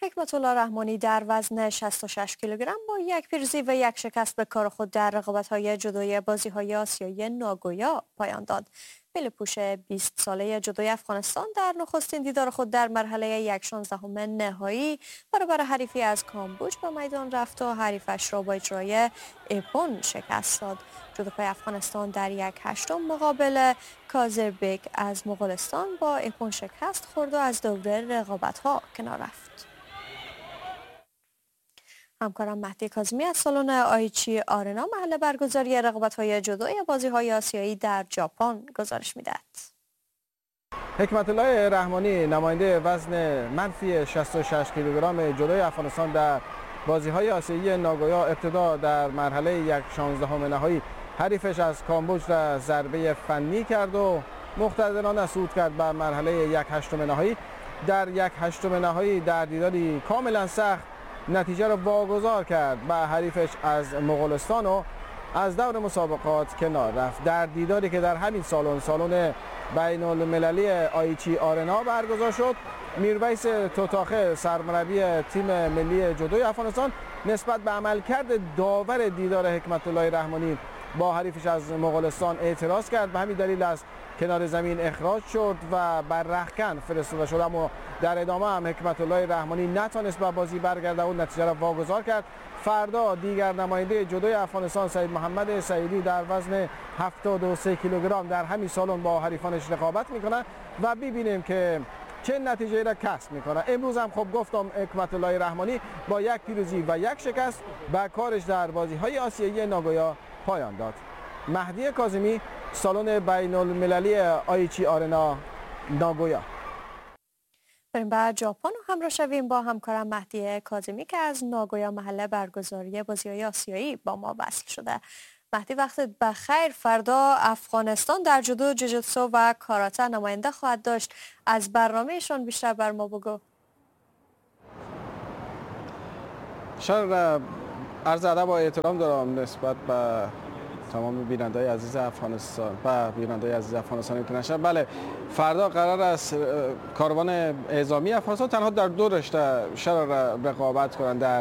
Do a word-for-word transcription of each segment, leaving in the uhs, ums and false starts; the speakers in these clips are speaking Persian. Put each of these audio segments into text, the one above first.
حکمت الله رحمانی در وزن شصت و شش کیلوگرم با یک پیروزی و یک شکست به کار خود در رقابت‌های جودوی بازی‌های آسیایی ناگویا پایان داد. پله‌پوش بیست ساله جودوی افغانستان در نخستین دیدار خود در مرحله یک شانزدهم نهایی برابر حریفی از کامبوج به میدان رفت و حریفش را با اجرای اپون شکست داد. جودوکای افغانستان در یک هشتم مقابل کازربیک از مغولستان با اپون شکست خورد و از دوره رقابت‌ها کنار رفت. همکارم مهدی کاظمی از سالن آیچی آرنا محل برگزاری رقابت‌های جودوی بازی‌های آسیایی در ژاپن گزارش می‌دهد. حکمت الله رحمانی نماینده وزن منفی شصت و شش کیلوگرم جودوی افغانستان در بازی‌های آسیایی ناگویا ابتدا در مرحله یک شانزدهم نهایی حریفش از کامبوج را ضربه فنی کرد و مقتدرانه صعود کرد به مرحله یک هشتم نهایی. در یک هشتم نهایی در دیداری کاملا سخت نتیجه را واگذار کرد به حریفش از مغولستان و از دور مسابقات کنار رفت. در دیداری که در همین سالن سالن بین المللی آیچی آرنا برگزار شد، میرویس توتاخه سرمربی تیم ملی جودوی افغانستان نسبت به عملکرد داور دیدار حکمت الله رحمانی با حریفش از مغولستان اعتراض کرد. به همین دلیل از کنار زمین اخراج شد و بر رختکن فرستاده شد، اما در ادامه هم حکمت الله رحمانی نتونست به بازی برگرده و نتیجه را واگذار کرد. فردا دیگر نماینده جودوی افغانستان سید محمد سعیدی در وزن هفتاد و سه کیلوگرم در همین سالن با حریفانش رقابت میکنه و ببینیم که چه نتیجه را کسب میکنه. امروز هم خب گفتم حکمت الله رحمانی با یک پیروزی و یک شکست به کارش در بازی‌های آسیایی ناگویا پایان داد. مهدی کاظمی، سالن بین المللی آیچی آرنا، ناگویا. بریم به ژاپن و همراه شویم با همکارم مهدی کاظمی که از ناگویا محل برگزاری بازی‌های آسیایی با ما وصل شده. مهدی وقتت بخیر. فردا افغانستان در جودو، جوجیتسو و کاراته نماینده خواهد داشت. از برنامهشون بیشتر بر ما بگو. شاید عرض ادب و احترام دارم نسبت به تمام بیننده‌های عزیز افغانستان و بیننده‌های عزیز افغانستان اینترنشنال. بله، فردا قرار است کاروان اعزامی افغانستان تنها در دو رشته شرار رقابت کنند، در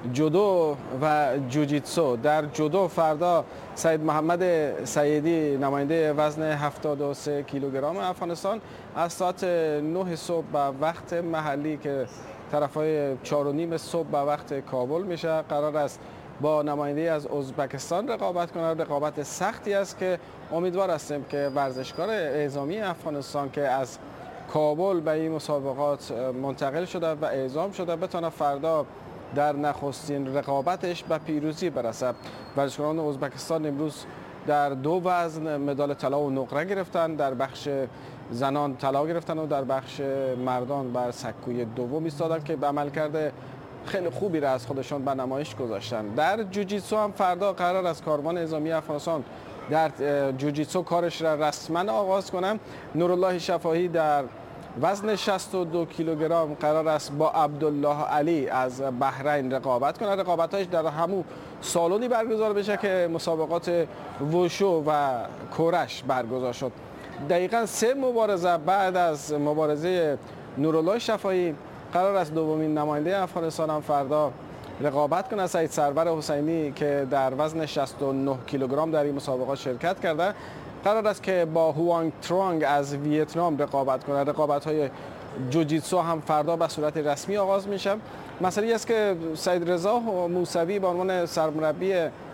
جودو و جوجیتسو. در جودو فردا سید محمد سعیدی نماینده وزن هفتاد و سه کیلوگرم افغانستان از ساعت نه صبح به وقت محلی که طرفای چهار و نیم صبح به وقت کابل میشه قرار است با نماینده از ازبکستان رقابت کنند. رقابت سختی است که امیدوار هستیم که ورزشکار اعزامی افغانستان که از کابل به این مسابقات منتقل شده و اعزام شده بتونه فردا در نخستین رقابتش به پیروزی برسد. ورزشکاران ازبکستان امروز در دو وزن مدال طلا و نقره گرفتن، در بخش زنان طلا گرفتن و در بخش مردان بر سکوی دوم ایستادن که به عملکرد خیلی خوبی را از خودشان به نمایش گذاشتن. در جوجیتسو هم فردا قرار است کاروان اعزامی افغانستان در جوجیتسو کارش را رسما آغاز کنم. نورالله شفاهی در وزن شصت و دو کیلوگرم قرار است با عبدالله علی از بحرین رقابت کنه. رقابت‌هاش در همون سالونی برگزار بشه که مسابقات وشو و کورش برگزار شد. دقیقاً سه مبارزه بعد از مبارزه نورالله شفاهی قرار است دومین نماینده افغانستان هم فردا رقابت کنه. سعید سرور حسینی که در وزن شصت و نه کیلوگرم در این مسابقات شرکت کرده قرار است که با هوانگ ترانگ از ویتنام رقابت کنه. رقابت‌های جوجیتسو هم فردا به صورت رسمی آغاز میشه. مسئله است که سید رضا موسوی به عنوان سرمربی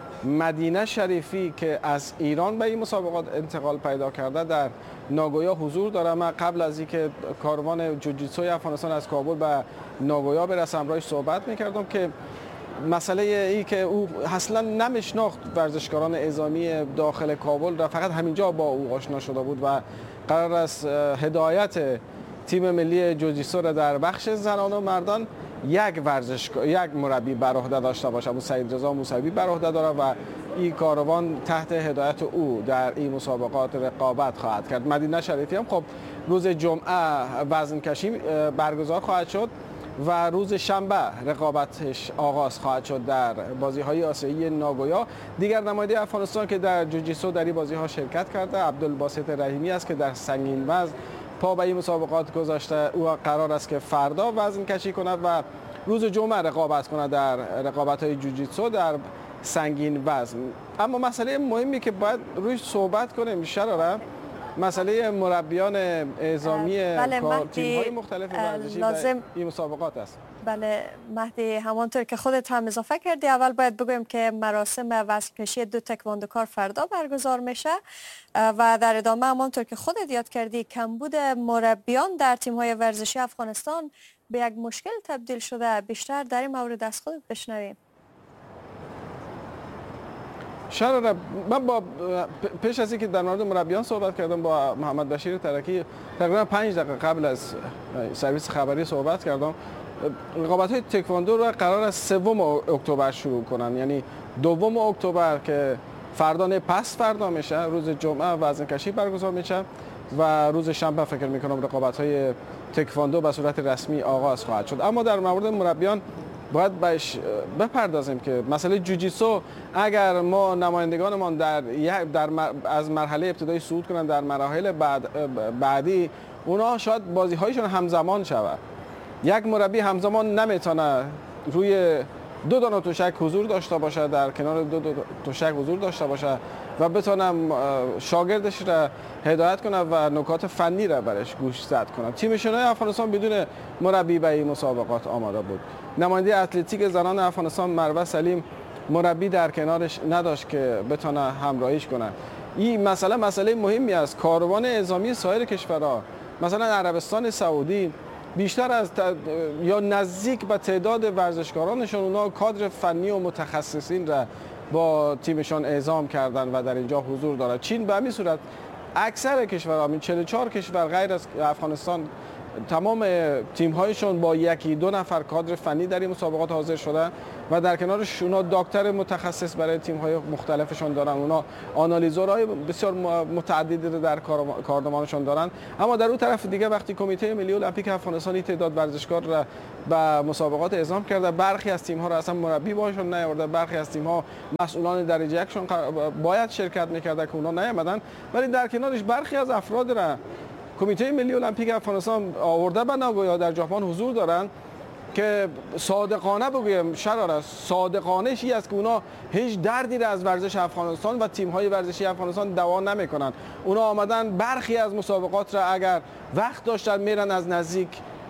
مدینه شریفی که از ایران به این مسابقات انتقال پیدا کرده در ناگویا حضور داره. من قبل از اینکه کاروان جوجیتسوی افغانستان از کابل به ناگویا برسه همراهش صحبت میکردم که مسئله ای که او اصلا نمیشناخت ورزشکاران اعزامی داخل کابل را، فقط همینجا با او آشنا شده بود و قرار است هدایت تیم ملی جوجیتسو را در بخش زنان و مردان یک ورزشکار یک مربی بر عهده داشته باشه. ابو سعید رضا موسوی بر عهده داره و این کاروان تحت هدایت او در این مسابقات رقابت خواهد کرد. مدینه شریفی هم خب روز جمعه وزن کشی برگزار خواهد شد و روز شنبه رقابتش آغاز خواهد شد در بازی‌های آسیایی ناگویا. دیگر نماینده افغانستان که در جوجیتسو در این بازی‌ها شرکت کرده عبدالباسط رحیمی است که در سنگین وزن پا به این مسابقات گذاشته. او قرار است که فردا وزن کشی کند و روز جمعه رقابت کنه در رقابت‌های جوجیتسو در سنگین وزن. اما مسئله مهمی که باید روی صحبت کنیم شراره مسئله مربیان اعزامی بله تیم‌های مختلف ورزشی لازم... در این مسابقات است. بله مهدی، همانطور که خودت هم اضافه کردی، اول باید بگویم که مراسم وزنکشی دو تکواندوکار فردا برگزار میشه و در ادامه همانطور که خودت یاد کردی کمبود مربیان در تیم‌های ورزشی افغانستان به یک مشکل تبدیل شده. بیشتر در این مورد از خودت بشنویم. شراره، من با پیش از اینکه در مورد مربیان صحبت کردم با محمد بشیر ترکی تقریبا پنج دقیقه قبل از سرویس خبری صحبت کردم. رقابت‌های تکواندو رو قرار است سوم اکتبر شروع کنن، یعنی دوم اکتبر که فردا نه پس فردا میشه، روز جمعه وزن کشی برگزار میشه و روز شنبه فکر میکنم رقابت‌های تکواندو به صورت رسمی آغاز خواهد شد. اما در مورد مربیان باید بهش بپردازیم که مسئله جوجیتسو اگر ما نمایندگانمان در, در از مرحله ابتدایی صعود کنن در مراحل بعد بعدی اونا شاید بازی هایشون همزمان شود. یک مربی همزمان نمیتونه روی دو دانه تشک حضور داشته باشه، در کنار دو, دو تشک حضور داشته باشه و بتونه شاگردش را هدایت کنه و نکات فنی را برش گوشزد کنه. تیم شنای افغانستان بدون مربی به این مسابقات آماده بود. نماینده اتلتیک زنان افغانستان مروه سلیم مربی در کنارش نداشت که بتونه همراهیش کنه. این مسئله مسئله مهمی است. کاروان اعزامی سایر کشورها مثلا عربستان سعودی بیشتر از ت... یا نزدیک به تعداد ورزشکارانشون اونا کادر فنی و متخصصین را با تیمشان اعزام کردن و در اینجا حضور دارد. چین به همین صورت اکثر کشورها، همین چهل و چهار کشور غیر از افغانستان، تمام تیم‌هایشون با یکی دو نفر کادر فنی در این مسابقات حاضر شده و در کنارش اونا دکتر متخصص برای تیم‌های مختلفشون دارن، اونا آنالیزورهای بسیار متعددی در کاردمانشون دارن. اما در اون طرف دیگه وقتی کمیته ملی المپیک افغانستان تعداد ورزشکار را به مسابقات اعزام کرده، برخی از تیم‌ها را اصلا مربی باشون نیاورده، برخی از تیم‌ها مسئولان درجه یکشون باید شرکت می‌کرده که اونا نیامدن، ولی در کنارش برخی از افراد را کمیته ملی المپیک افغانستان آورده به ناگویا در ژاپن حضور دارند که صادقانه بگویم شراره صادقانه شی است که اونا هیچ دردی را از ورزش افغانستان و تیم‌های ورزشی افغانستان دوا نمی‌کنند. اونا آمدن برخی از مسابقات را اگر وقت داشتن میرن از نزدیک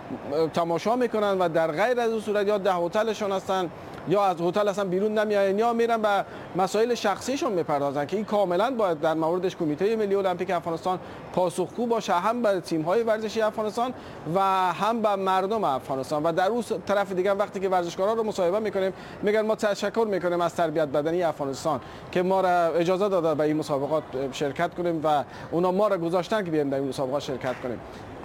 تماشا میکنن و در غیر از اون صورت یا ده هتلشون هستن یا از هتل اصلا بیرون نمیاین یا میرن به مسائل شخصیشون میپردازن که این کاملا باید در موردش کمیته ملی المپیک افغانستان پاسخگو باشه، هم به تیم‌های ورزشی افغانستان و هم به مردم افغانستان. و در اون طرف دیگه وقتی که ورزشکارا رو مصاحبه میکنیم میگن ما تشکر میکنیم از تربیت بدنی افغانستان که ما را اجازه داده به این مسابقات شرکت کنیم و اونا ما را گذاشتن که بیایم در این مسابقات شرکت کنیم.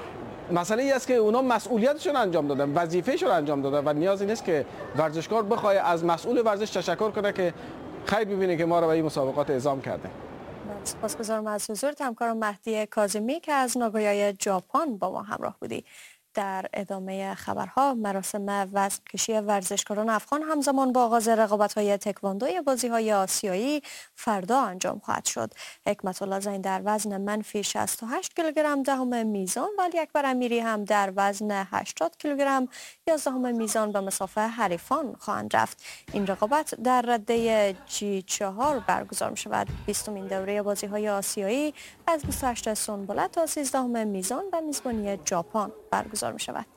مسئله ای است که اونا مسئولیتشون انجام دادن، وظیفه‌شون انجام دادن و نیازی نیست که ورزشکار بخواد از مسئول ورزش تشکر کنه که خیر ببینه که ما رو به این مسابقات اعزام کرده. سپاسگزارم از حضورت همکارم مهدی کاظمی که از ناگویای ژاپن با ما همراه بودی. در ادامه خبرها، مراسم وزنکشی ورزشکاران افغان همزمان با آغاز رقابت‌های تکواندوی بازی‌های آسیایی فردا انجام خواهد شد. حکمت الله زین در وزن منفی شصت و هشت کیلوگرم دهم میزان و علی اکبر امیری هم در وزن هشتاد کیلوگرم یازدهم میزان به مسافه حریفان خواهند رفت. این رقابت در رده جی چهار برگزار می‌شود. بیستمین دوره بازی‌های آسیایی از بیست و هشت سنبله تا سیزدهم میزان به میزبانی ژاپن برگزار می شود.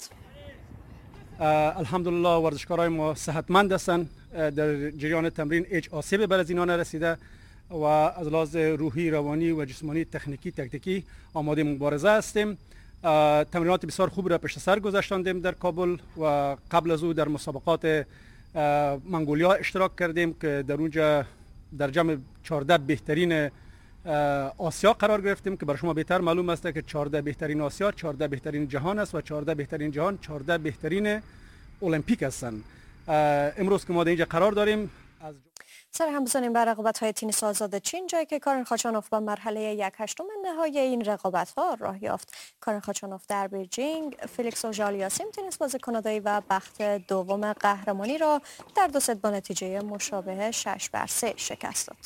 الحمدلله ورزشکارای ما صحتمند هستند، در جریان تمرین هیچ آسیبی بر از اینا نرسیده و از لحاظ روحی، روانی و جسمانی، تکنیکی، تکتیکی آماده مبارزه هستیم. تمرینات بسیار خوب را پشت سر گذاشتیم در کابل و قبل از او در مسابقات منگولیا اشتراک کردیم که در اونجا در جمع چهارده بهترین آسیا قرار گرفتیم که بر شما بهتر معلوم است که چهارده بهترین آسیا چهارده بهترین جهان است و چهارده بهترین جهان چهارده بهترین المپیک هستند. امروز که ما در اینجا قرار داریم از سر هم بزنیم بر رقابت‌های تنیس آزاد چین، جایی که کارن خاچانوف به مرحله یک هشتم نهایی این رقابت‌ها راه یافت. کارن خاچانوف در بیجینگ فلیکس اوژالیاسیم تنیس باز کانادایی و بخت دوم قهرمانی را در دو ست با نتیجه مشابه شش بر سه شکست داد.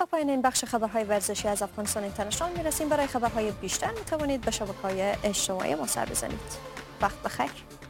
تا پایان این بخش خبرهای ورزشی از افغانستان اینترنشنال میرسیم. برای خبرهای بیشتر میتوانید به شبکه‌های اجتماعی ما سر بزنید. وقت بخیر.